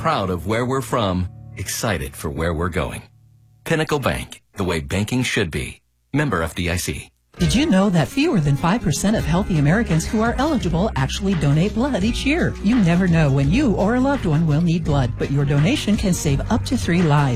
proud of where we're from, excited for where we're going. Pinnacle Bank, the way banking should be. Member FDIC. Did you know that fewer than 5% of healthy Americans who are eligible actually donate blood each year? You never know when you or a loved one will need blood, but your donation can save up to 3 lives.